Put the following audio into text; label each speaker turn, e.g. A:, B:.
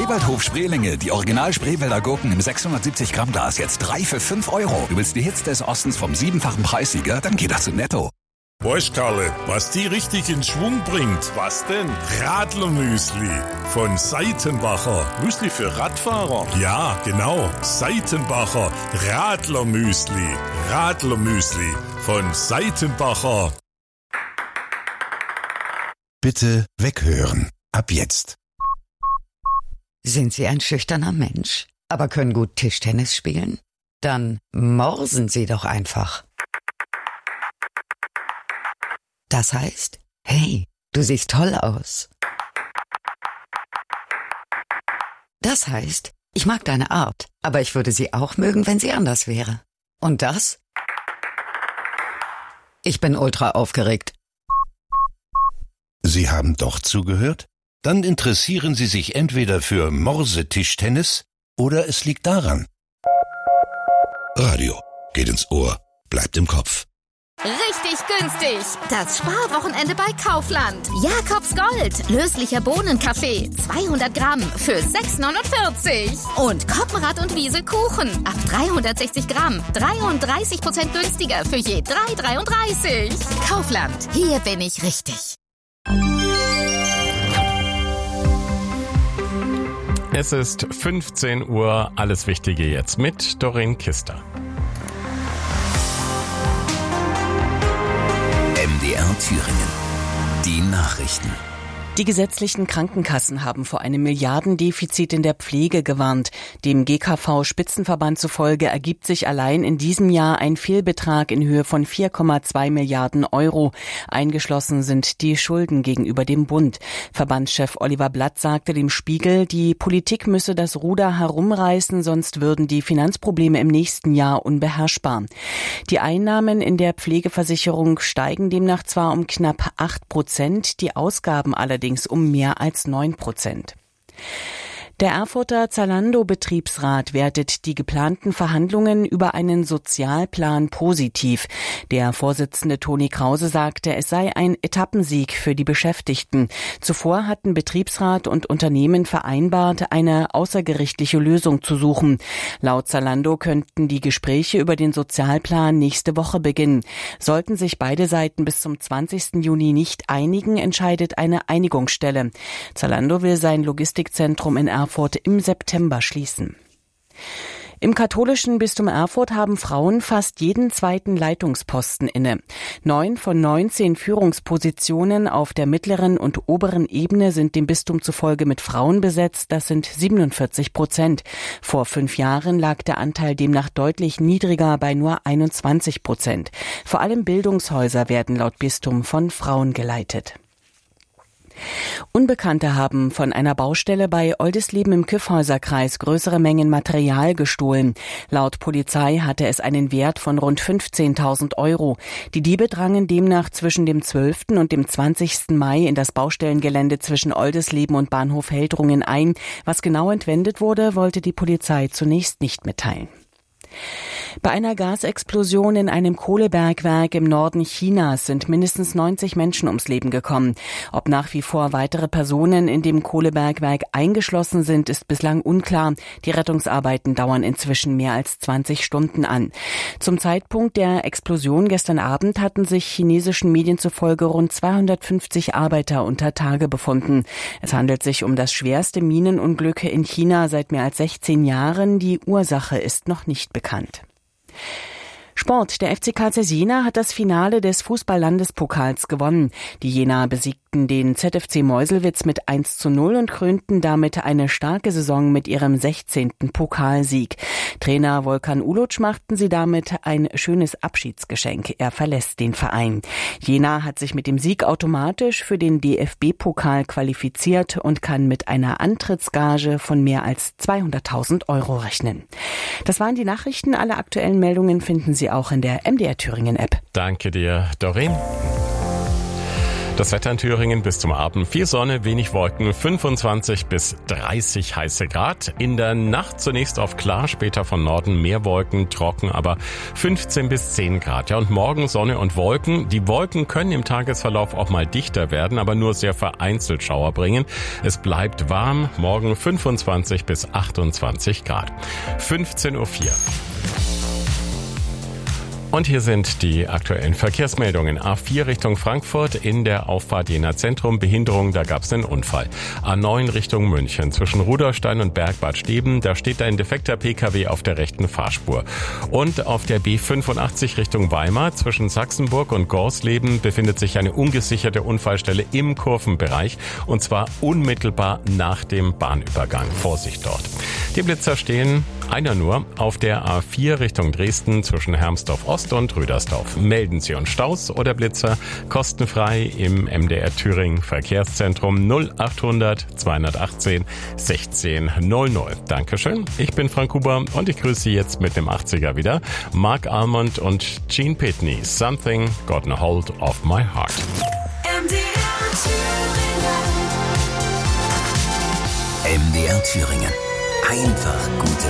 A: Spreewaldhof Spreelinge. Die Original Spreewälder Gurken im 670 Gramm Glas. Jetzt 3 für 5 Euro. Du willst die Hits des Ostens vom 7-fachen Preissieger? Dann geht das zu Netto.
B: Weißt, Karle, was die richtig in Schwung bringt? Was denn? Radlermüsli von Seitenbacher. Müsli für Radfahrer? Ja, genau. Seitenbacher Radlermüsli. Radlermüsli von Seitenbacher.
C: Bitte weghören. Ab jetzt.
D: Sind Sie ein schüchterner Mensch, aber können gut Tischtennis spielen? Dann morsen Sie doch einfach. Das heißt, hey, du siehst toll aus. Das heißt, ich mag deine Art, aber ich würde sie auch mögen, wenn sie anders wäre. Und das? Ich bin ultra aufgeregt.
C: Sie haben doch zugehört? Dann interessieren Sie sich entweder für Morsetischtennis oder es liegt daran. Radio geht ins Ohr, bleibt im Kopf.
E: Richtig günstig. Das Sparwochenende bei Kaufland. Jakobs Gold. Löslicher Bohnenkaffee. 200 Gramm für 6,49. Und Koppenrad und Wiese Kuchen. Ab 360 Gramm. 33% günstiger für je 3,33. Kaufland. Hier bin ich richtig.
F: Es ist 15 Uhr. Alles Wichtige jetzt mit Doreen Kister.
A: MDR Thüringen. Die Nachrichten.
G: Die gesetzlichen Krankenkassen haben vor einem Milliardendefizit in der Pflege gewarnt. Dem GKV-Spitzenverband zufolge ergibt sich allein in diesem Jahr ein Fehlbetrag in Höhe von 4,2 Milliarden Euro. Eingeschlossen sind die Schulden gegenüber dem Bund. Verbandschef Oliver Blatt sagte dem Spiegel, die Politik müsse das Ruder herumreißen, sonst würden die Finanzprobleme im nächsten Jahr unbeherrschbar. Die Einnahmen in der Pflegeversicherung steigen demnach zwar um knapp 8%, die Ausgaben allerdings um mehr als 9%. Der Erfurter Zalando-Betriebsrat wertet die geplanten Verhandlungen über einen Sozialplan positiv. Der Vorsitzende Toni Krause sagte, es sei ein Etappensieg für die Beschäftigten. Zuvor hatten Betriebsrat und Unternehmen vereinbart, eine außergerichtliche Lösung zu suchen. Laut Zalando könnten die Gespräche über den Sozialplan nächste Woche beginnen. Sollten sich beide Seiten bis zum 20. Juni nicht einigen, entscheidet eine Einigungsstelle. Zalando will sein Logistikzentrum in Erfurt im September schließen. Im katholischen Bistum Erfurt haben Frauen fast jeden zweiten Leitungsposten inne. 9 von 19 Führungspositionen auf der mittleren und oberen Ebene sind dem Bistum zufolge mit Frauen besetzt. Das sind 47%. Vor 5 Jahren lag der Anteil demnach deutlich niedriger bei nur 21%. Vor allem Bildungshäuser werden laut Bistum von Frauen geleitet. Unbekannte haben von einer Baustelle bei Oldisleben im Kyffhäuserkreis größere Mengen Material gestohlen. Laut Polizei hatte es einen Wert von rund 15.000 Euro. Die Diebe drangen demnach zwischen dem 12. und dem 20. Mai in das Baustellengelände zwischen Oldisleben und Bahnhof Heldrungen ein. Was genau entwendet wurde, wollte die Polizei zunächst nicht mitteilen. Bei einer Gasexplosion in einem Kohlebergwerk im Norden Chinas sind mindestens 90 Menschen ums Leben gekommen. Ob nach wie vor weitere Personen in dem Kohlebergwerk eingeschlossen sind, ist bislang unklar. Die Rettungsarbeiten dauern inzwischen mehr als 20 Stunden an. Zum Zeitpunkt der Explosion gestern Abend hatten sich chinesischen Medien zufolge rund 250 Arbeiter unter Tage befunden. Es handelt sich um das schwerste Minenunglück in China seit mehr als 16 Jahren. Die Ursache ist noch nicht bekannt. Sport. Der FC Carl Zeiss Jena hat das Finale des Fußball-Landespokals gewonnen. Die Jenaer besiegten den ZFC Meuselwitz mit 1:0 und krönten damit eine starke Saison mit ihrem 16. Pokalsieg. Trainer Volkan Uluc machten sie damit ein schönes Abschiedsgeschenk. Er verlässt den Verein. Jena hat sich mit dem Sieg automatisch für den DFB-Pokal qualifiziert und kann mit einer Antrittsgage von mehr als 200.000 Euro rechnen. Das waren die Nachrichten. Alle aktuellen Meldungen finden Sie auch in der MDR Thüringen App.
F: Danke dir, Doreen. Das Wetter in Thüringen bis zum Abend. Viel Sonne, wenig Wolken, 25 bis 30 heiße Grad. In der Nacht zunächst auf klar, später von Norden mehr Wolken, trocken, aber 15 bis 10 Grad. Ja, und morgen Sonne und Wolken. Die Wolken können im Tagesverlauf auch mal dichter werden, aber nur sehr vereinzelt Schauer bringen. Es bleibt warm. Morgen 25 bis 28 Grad. 15:04 Uhr. Und hier sind die aktuellen Verkehrsmeldungen. A4 Richtung Frankfurt in der Auffahrt Jena Zentrum. Behinderung, da gab es einen Unfall. A9 Richtung München zwischen Ruderstein und Bergbad Steben. Da steht ein defekter Pkw auf der rechten Fahrspur. Und auf der B85 Richtung Weimar zwischen Sachsenburg und Gorsleben befindet sich eine ungesicherte Unfallstelle im Kurvenbereich. Und zwar unmittelbar nach dem Bahnübergang. Vorsicht dort. Die Blitzer stehen, einer nur, auf der A4 Richtung Dresden zwischen Hermsdorf Ost und Rüdersdorf. Melden Sie uns Staus oder Blitzer kostenfrei im MDR Thüringen Verkehrszentrum 0800 218 1600. Dankeschön. Ich bin Frank Huber und ich grüße Sie jetzt mit dem 80er wieder. Mark Almond und Gene Pitney. Something Got a Hold of My Heart.
H: MDR Thüringen. Einfach gute